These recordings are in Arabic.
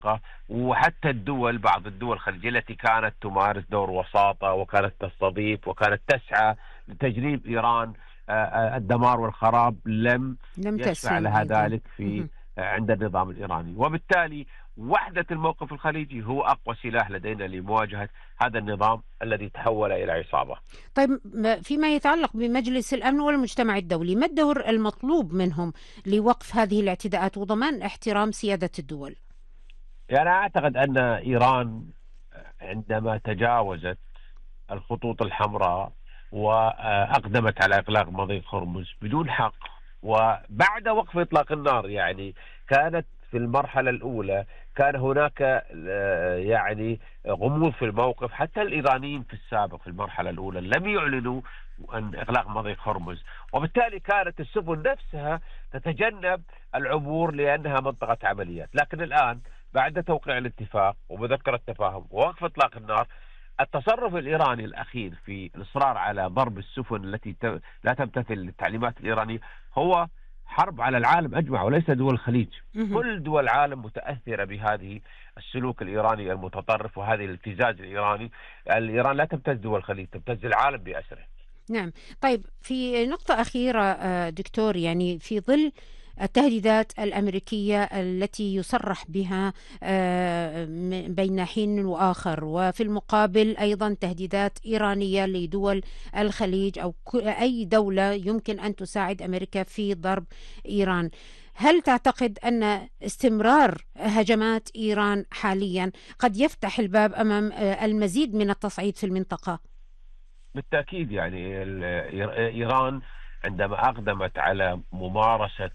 وحتى بعض الدول الخليجية التي كانت تمارس دور وساطة وكانت تستضيف وكانت تسعى لتجنيب إيران الدمار والخراب، لم لم يشفع تسلم لها أيضا. ذلك عند النظام الإيراني. وبالتالي وحدة الموقف الخليجي هو أقوى سلاح لدينا لمواجهة هذا النظام الذي تحول إلى عصابة. طيب، فيما يتعلق بمجلس الأمن والمجتمع الدولي، ما الدور المطلوب منهم لوقف هذه الاعتداءات وضمان احترام سيادة الدول؟ يعني أعتقد أن إيران عندما تجاوزت الخطوط الحمراء وأقدمت على إغلاق مضيق هرمز بدون حق، وبعد وقف إطلاق النار، يعني كانت في المرحلة الأولى كان هناك يعني غموض في الموقف. حتى الإيرانيين في السابق في المرحلة الأولى لم يعلنوا عن إغلاق مضيق هرمز، وبالتالي كانت السفن نفسها تتجنب العبور لأنها منطقة عمليات. لكن الآن بعد توقيع الاتفاق ومذكرة تفاهم ووقف إطلاق النار، التصرف الإيراني الأخير في الإصرار على ضرب السفن التي لا تمتثل للتعليمات الإيرانية هو حرب على العالم أجمع وليس دول الخليج. مهم. كل دول العالم متأثرة بهذه السلوك الإيراني المتطرف وهذه الابتزاز الإيراني. الإيران لا تبتز دول الخليج، تبتز العالم بأسره. نعم. طيب، في نقطة أخيرة دكتور، يعني في ظل التهديدات الأمريكية التي يصرح بها بين حين وآخر، وفي المقابل أيضا تهديدات إيرانية لدول الخليج أو أي دولة يمكن أن تساعد أمريكا في ضرب إيران، هل تعتقد أن استمرار هجمات إيران حاليا قد يفتح الباب أمام المزيد من التصعيد في المنطقة؟ بالتأكيد، يعني إيران عندما أقدمت على ممارسة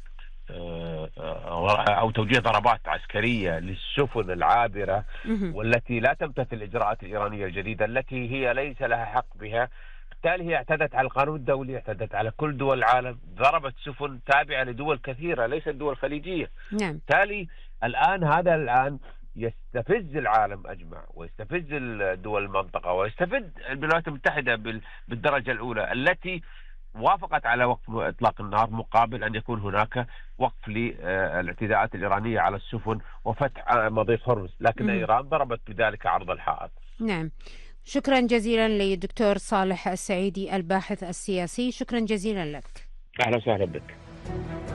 أو توجيه ضربات عسكرية للسفن العابرة مهم. والتي لا تمتثل الإجراءات الإيرانية الجديدة التي هي ليس لها حق بها، بالتالي هي اعتدت على القانون الدولي، اعتدت على كل دول العالم، ضربت سفن تابعة لدول كثيرة ليست دول خليجية. نعم. بالتالي هذا الآن يستفز العالم أجمع ويستفز دول المنطقة ويستفز الولايات المتحدة بالدرجة الأولى التي وافقت على وقف إطلاق النار مقابل أن يكون هناك وقف للاعتداءات الإيرانية على السفن وفتح مضيق هرمز، لكن مهم. إيران ضربت بذلك عرض الحائط. نعم. شكرا جزيلا للدكتور صالح السعيدي الباحث السياسي، شكرا جزيلا لك. أهلا وسهلا بك.